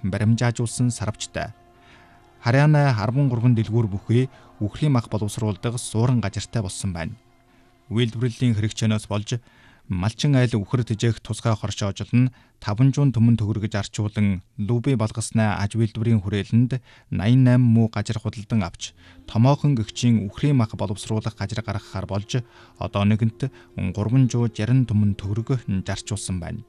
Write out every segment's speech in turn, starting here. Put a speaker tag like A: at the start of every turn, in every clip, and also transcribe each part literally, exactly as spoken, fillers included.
A: баримжаажуулсан сарвчтай. Харьяана арван гурван дэлгүүр бүхий үхрийн мах боловсруулдаг суурин газартай болсон байна. Үйлдвэрлэлийн хэрэгчэнээс болж малчин айл үхэр тэжээх тусгай хоршоожол нь таван жуун төмөн төгрөгж арчуулан лүби балгаснаа аж үйлдвэрийн хүрээлэнд найман найман муу газар худалдан авч томоохон гэгчийн үхрийн мах боловсруулах газар гаргахаар болж одоо нэгэнт гурван жуу жарин төмөн төгрөг зарчуулсан байна.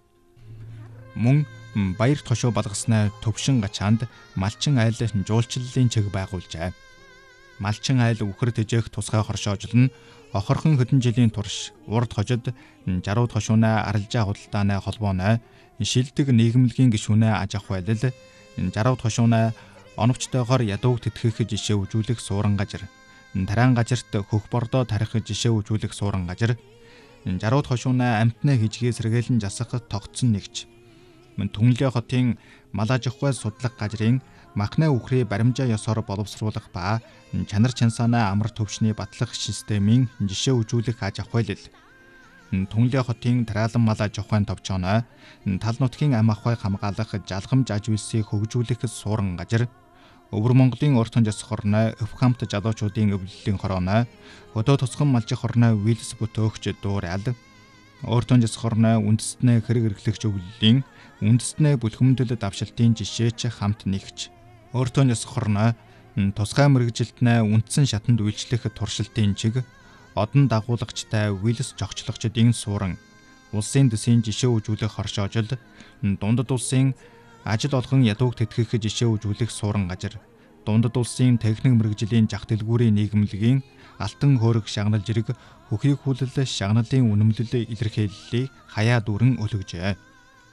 A: Мөн баяр тошоо балгаснаа төвшин гачаанд малчин айл жуулчлалын чиг байгуулжээ. Малчин айл үхэр тэжээх тусгай хоршоожол нь охорхон хэдэн жилийн турш урд хожид жарууд хошуунаа арилжаа худалдааны холбооной шилдэг нийгэмлэгийн гишүүнээ аж ахуй байлал жарууд хошуунаа оновчтойгоор ядууг тэтгэх жишээ үзүүлэх суурин газар тараан газарт хөх бордоо тарих жишээ үзүүлэх суурин газар жарууд хошуунаа амтнаа хижгээ сэргээлэн засах тогтсон нэгж Түнлээ хотын мал аж ахуй судлах газрын махны үхрээ баримжаа ёсоор боловсруулах ба чанар чансаанаа амар төвчний батлах системийн жишээ үзүүлэх аж ахуйлал. Түнлээ хотын тараалан мал аж ахуйн товчооно тал нутгийн ам ахуйг хамгаалах жалгамж аж үйлсийг хөгжүүлэх суурин газар. Өвөр Монголын урт хонжос хорноо өв хамт залуучуудын өвлөлийн хорооно хөдөө тусган малжих хорноо вилс бүтэөгч дуурал. Урт хонжос хорноо үндэстнээ хэрэг эрхлэгч өвлөлийн үндэстнээ бүлхэмдэл давшилтын жишээч хамт нэгч. Өөртөө ёс хорноо тусгай мэрэгжилтнээ үндсэн шатанд үйлчлэх туршилтын чиг одон дагуулагчтай вилс жогчлогчдын суурин улсын дэсийн жишээ үзүүлэх хоршоожол дундад улсын ажил олгон ядууг тэтгэх жишээ үзүүлэх суурин газар дундад улсын техник мэрэгжлийн зах дэлгүүрийн нийгэмлэгийн алтан хөөрөг шагнал жирэг хөхийг хүлэл шагналын үнэмлэл илэрхийллийг хаяа дүүрэн өлгөжээ.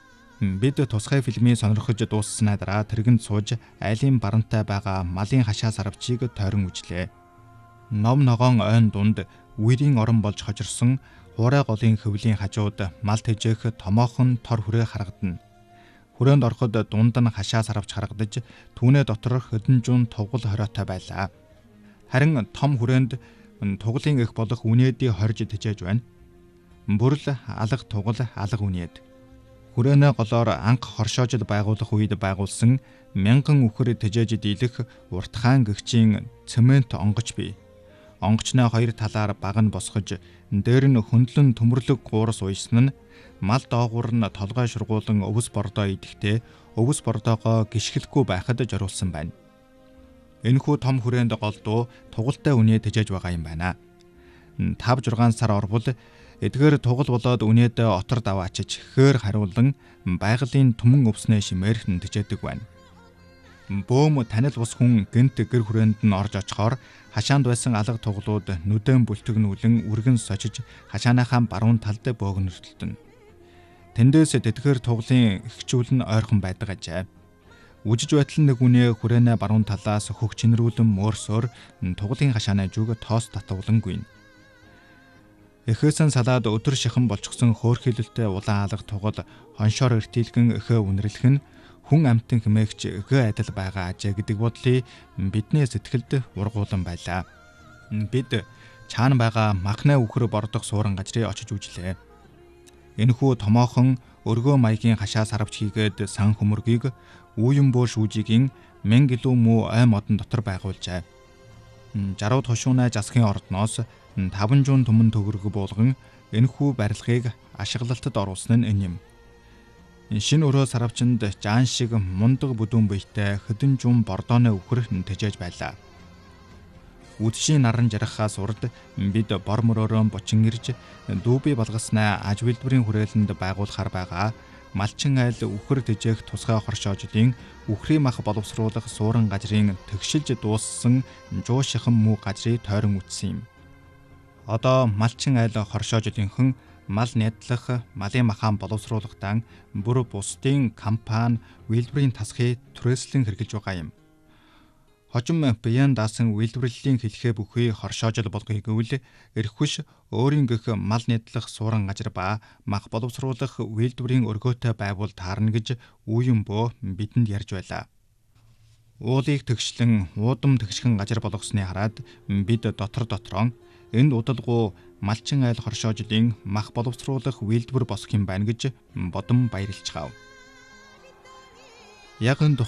A: Бид тусгай фильмийг сонирхож дуусснаа дараа тэргэнд сууж айлын барантай байгаа малын хашаа сарвчийг тойрон үжлээ. Ном ногоон ойн дунд үерийн орон болж хожирсон хуурай голын хөвлийн хажууд мал тэжээх томоохон тор хүрээ харагдана. Хүрээнд ороход дунд нь хашаа сарвч харагдаж түүнээ дотор хэдэн жуун тугал хориотой байлаа. Харин том хүрээнд тугалын их болох үнээдий хорж тэжээж байна. Бүрл алга тугал алга үнээд. Хүрээнэ голоор анх хоршоожил байгуулах үед байгуулсан мянган үхэр тэжээж дийлэх уртхаан гэгчийн цемент онгоч бий. Онгочны хоёр талаар баг нь босгож, дээр нь хөндлөн төмөрлөг гуурс уйсан нь мал доогуур нь толгой шургуулan өвс бордоо идэхдээ өвс бордоогоо гიშгэлэхгүй байхад зориулсан байна. Энэхүү том хүрээнд голдуу тугалтай үнэ тэжээж байгаа юм байна. тавь жургаан сар орвол эдгээр тугал болоод үнээд отор даваачиж хөөр хариулан байгалийн түмэн өвснөө шимээр тэжээдэг байна. Бөөм танил бус хүн гэнт гэр хүрээнд нь орж очихоор хашаанд байсан алга тугалууд нүдэн бүлтгнүүлэн үргэн сочиж хашааныхаа баруун талд бөөгнөртөлдөн. Тэндээс тэтгэр тугалын ихчүүл нь ойрхон байдаг ажээ. Үжиж байтал нэг үнэ хүрээнэ баруун талаас хөх чинрүүлэн мөөрсөөр тугалын хашааны зүг тоос татуулангүй. Эхээсэн салаад өдөр шихэн болчихсон хөөрхилэлтэй улаан алга тугал хоншоор эртийлгэн эхээ үнэрлэх нь хүн амтан хэмээгч эхээ адил байгаа ажээ гэдэг бодлыг бидний сэтгэлд ургуулсан байлаа. Бид чаана байгаа махны үхэр бордох суурин газрыг очиж үзлээ. Энэхүү томоохон өргөө маягийн хашаа сарвч хийгээд сан хөмөргийг үүн бөө шүүжигийн мянга илүү муу ой модон дотор байгуулжээ. Жарууд хошуунаа засгийн ордноос таван жуун төмөн төгрөг буулган энэхүү барилгыг ашиглалтад оруулсан нь энэ юм. Шинэ өрөө сарвчанд жаан шиг мундаг бүдүүн биетэй хэдэн жуун бордооны үхэр тэжээж байлаа. Үдшийн наран жарахаас урд бид бор мөрөөрөө бочин ирж дүүби балгаснаа аж үйлдвэрийн хүрээлэнд байгуулахаар байгаа малчин айл үхэр тэжээх тусгай хоршоожлын үхрийн мах боловсруулах суурин газрын тэгшилж дууссан жуу шихэн муу газрыг тойрон үтсэн юм. Одоо малчин айл хоршоожлынхан мал найдлах, малын махаан боловсруулахдаа бүр бусдын компани үйлдвэрийн тасхыг түрээслэн хэрэгжилж байгаа юм. Хожим биян даасан үйлдвэрлэлийн хэлхээ бүхий хоршоожл болгоё гэвэл эрхвш өөрийн гэх мал найдлах суурин газар ба мах боловсруулах үйлдвэрийн өргөөтэй байвал таарна гэж үеийн бөө бидэнд ярьж байлаа. Уулыг тэгшлэн уудам тэгшхэн газар болгосны хараад бид дотор дотроо энд удалгүй малчин айл хоршоожлын мах боловсруулах үйлдвэр босох юм байна гэж бодон баярлж гав. Яг энэ